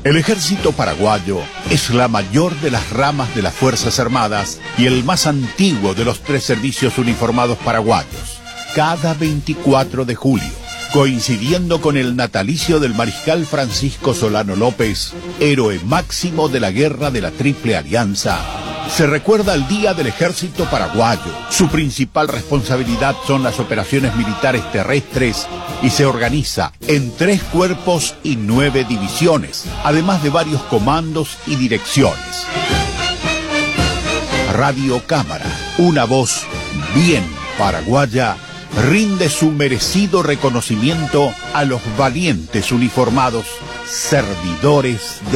El ejército paraguayo es la mayor de las ramas de las Fuerzas Armadas y el más antiguo de los 3 servicios uniformados paraguayos. Cada 24 de julio, coincidiendo con el natalicio del mariscal Francisco Solano López, héroe máximo de la Guerra de la Triple Alianza, se recuerda el Día del Ejército Paraguayo. Su principal responsabilidad son las operaciones militares terrestres y se organiza en 3 cuerpos y 9 divisiones, además de varios comandos y direcciones. Radio Cámara, una voz bien paraguaya, rinde su merecido reconocimiento a los valientes uniformados, servidores de